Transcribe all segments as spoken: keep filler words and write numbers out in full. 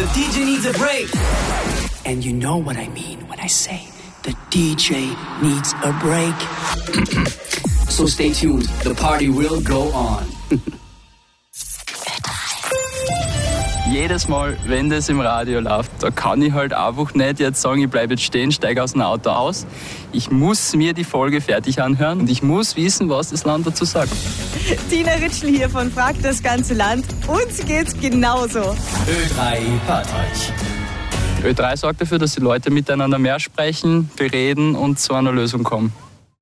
The D J needs a break. And you know what I mean when I say the D J needs a break. So stay tuned, the party will go on. Jedes Mal, wenn das im Radio läuft, da kann ich halt einfach nicht jetzt sagen, ich bleibe jetzt stehen, steige aus dem Auto aus. Ich muss mir die Folge fertig anhören und ich muss wissen, was das Land dazu sagt. Tina Ritschl hier von Frag das ganze Land. Uns geht's genauso. Ö drei hört euch. Ö drei sorgt dafür, dass die Leute miteinander mehr sprechen, bereden und zu einer Lösung kommen.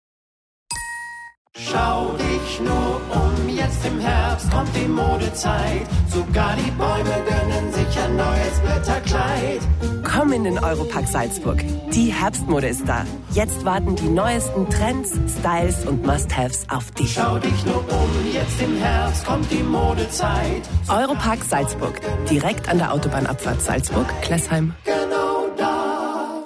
Schau dich nur um, jetzt im Herbst kommt die Modezeit. Sogar die Bäume gönnen sich ein neues Blätterkleid. Komm in den Europark Salzburg. Die Herbstmode ist da. Jetzt warten die neuesten Trends, Styles und Must-Haves auf dich. Schau dich nur um, jetzt im Herbst kommt die Modezeit. Europark Salzburg. Direkt an der Autobahnabfahrt Salzburg-Klessheim. Genau da.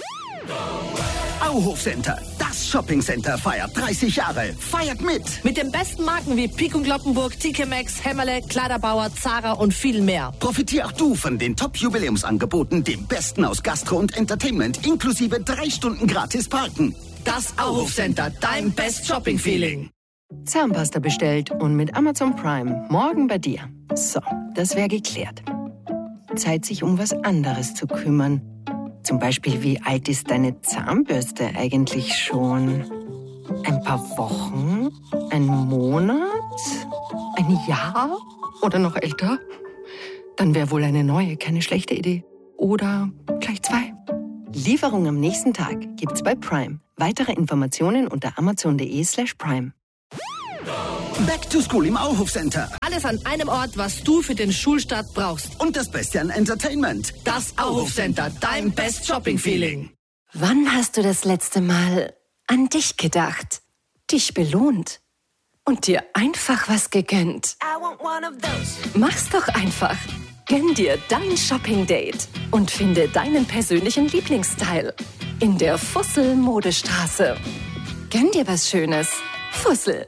Auhof Center. Das Shoppingcenter feiert dreißig Jahre. Feiert mit! Mit den besten Marken wie Pik und Kloppenburg, T K Maxx, Hämmerle, Kleiderbauer, Zara und viel mehr. Profitier auch du von den Top-Jubiläumsangeboten, dem Besten aus Gastro und Entertainment, inklusive drei Stunden gratis Parken. Das Auhof Center, dein Best Shopping Feeling. Zahnpasta bestellt und mit Amazon Prime morgen bei dir. So, das wäre geklärt. Zeit, sich um was anderes zu kümmern. Zum Beispiel, wie alt ist deine Zahnbürste eigentlich schon? Ein paar Wochen? Ein Monat? Ein Jahr? Oder noch älter? Dann wäre wohl eine neue keine schlechte Idee. Oder gleich zwei. Lieferung am nächsten Tag gibt's bei Prime. Weitere Informationen unter amazon.de slash prime. Back to School im Auhof Center. Alles an einem Ort, was du für den Schulstart brauchst. Und das Beste an Entertainment. Das Auhof Center, dein Best Shopping Feeling. Wann hast du das letzte Mal an dich gedacht, dich belohnt und dir einfach was gegönnt? Mach's doch einfach. Gönn dir dein Shopping-Date und finde deinen persönlichen Lieblingsstyle in der Fussel-Modestraße. Gönn dir was Schönes. Fussel.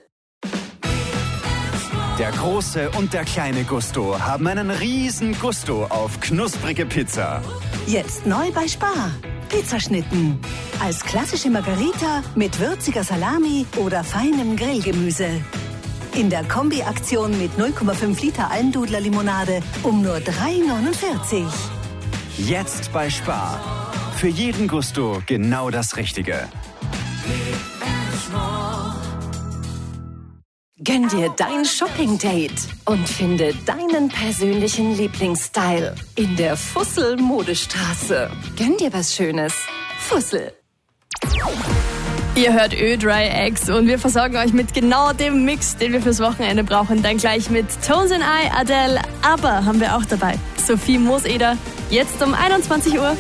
Der große und der kleine Gusto haben einen riesen Gusto auf knusprige Pizza. Jetzt neu bei Spar. Pizzaschnitten. Als klassische Margarita mit würziger Salami oder feinem Grillgemüse. In der Kombi-Aktion mit null Komma fünf Liter Almdudler-Limonade um nur drei neunundvierzig. Jetzt bei Spar. Für jeden Gusto genau das Richtige. Gönn dir dein Shopping-Date und finde deinen persönlichen Lieblingsstyle in der Fussel-Modestraße. Gönn dir was Schönes. Fussel. Ihr hört Ö drei X und wir versorgen euch mit genau dem Mix, den wir fürs Wochenende brauchen. Dann gleich mit Tones and I, Adele, aber haben wir auch dabei. Sophie Mooseder, jetzt um einundzwanzig Uhr.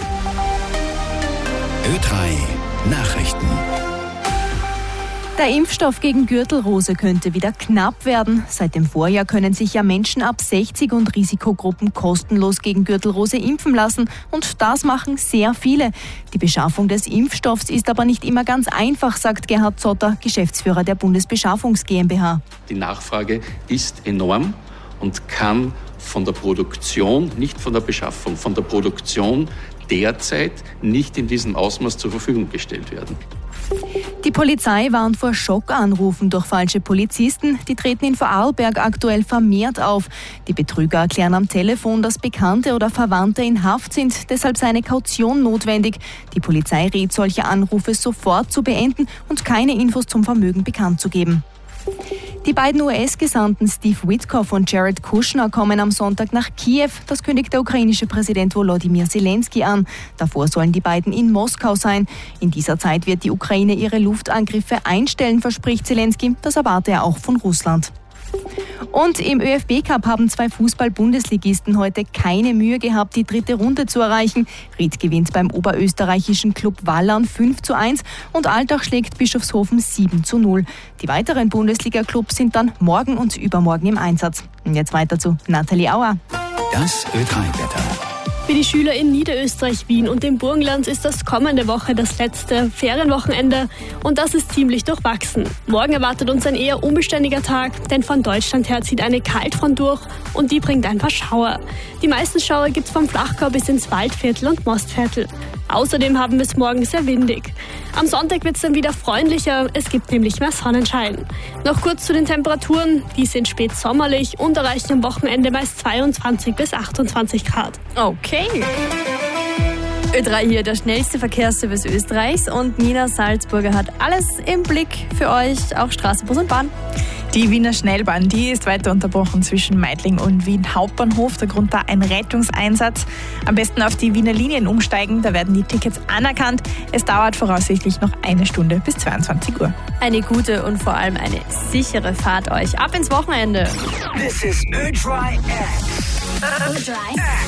Ö drei Nachrichten. Der Impfstoff gegen Gürtelrose könnte wieder knapp werden. Seit dem Vorjahr können sich ja Menschen ab sechzig und Risikogruppen kostenlos gegen Gürtelrose impfen lassen. Und das machen sehr viele. Die Beschaffung des Impfstoffs ist aber nicht immer ganz einfach, sagt Gerhard Zotter, Geschäftsführer der Bundesbeschaffungs GmbH. Die Nachfrage ist enorm und kann von der Produktion, nicht von der Beschaffung, von der Produktion derzeit nicht in diesem Ausmaß zur Verfügung gestellt werden. Die Polizei warnt vor Schockanrufen durch falsche Polizisten. Die treten in Vorarlberg aktuell vermehrt auf. Die Betrüger erklären am Telefon, dass Bekannte oder Verwandte in Haft sind. Deshalb sei eine Kaution notwendig. Die Polizei rät, solche Anrufe sofort zu beenden und keine Infos zum Vermögen bekannt zu geben. Die beiden U S-Gesandten Steve Witkoff und Jared Kushner kommen am Sonntag nach Kiew. Das kündigt der ukrainische Präsident Volodymyr Zelensky an. Davor sollen die beiden in Moskau sein. In dieser Zeit wird die Ukraine ihre Luftangriffe einstellen, verspricht Zelensky. Das erwarte er auch von Russland. Und im ÖFB-Cup haben zwei Fußball-Bundesligisten heute keine Mühe gehabt, die dritte Runde zu erreichen. Ried gewinnt beim oberösterreichischen Club Wallern fünf zu eins und Altach schlägt Bischofshofen sieben zu null. Die weiteren Bundesliga-Clubs sind dann morgen und übermorgen im Einsatz. Und jetzt weiter zu Nathalie Auer. Das Ö drei Wetter. Für die Schüler in Niederösterreich, Wien und dem Burgenland ist das kommende Woche das letzte Ferienwochenende und das ist ziemlich durchwachsen. Morgen erwartet uns ein eher unbeständiger Tag, denn von Deutschland her zieht eine Kaltfront durch und die bringt ein paar Schauer. Die meisten Schauer gibt es vom Flachgau bis ins Waldviertel und Mostviertel. Außerdem haben wir es morgen sehr windig. Am Sonntag wird es dann wieder freundlicher, es gibt nämlich mehr Sonnenschein. Noch kurz zu den Temperaturen, die sind spät sommerlich und erreichen am Wochenende meist zweiundzwanzig bis achtundzwanzig Grad. Okay. Ö drei hier, der schnellste Verkehrsservice Österreichs und Nina Salzburger hat alles im Blick für euch, auch Straße, Bus und Bahn. Die Wiener Schnellbahn, die ist weiter unterbrochen zwischen Meidling und Wien Hauptbahnhof. Der Grund da ein Rettungseinsatz. Am besten auf die Wiener Linien umsteigen, da werden die Tickets anerkannt. Es dauert voraussichtlich noch eine Stunde bis zweiundzwanzig Uhr. Eine gute und vor allem eine sichere Fahrt euch. Ab ins Wochenende. This is Ö drei X. Ö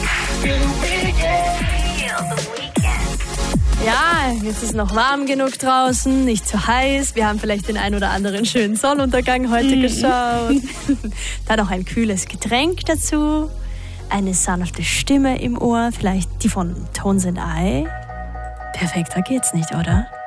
Ja, jetzt ist noch warm genug draußen, nicht zu heiß. Wir haben vielleicht den ein oder anderen schönen Sonnenuntergang heute mhm. geschaut. Dann noch ein kühles Getränk dazu, eine sanfte Stimme im Ohr, vielleicht die von Tones and I. Perfekter geht's nicht, oder?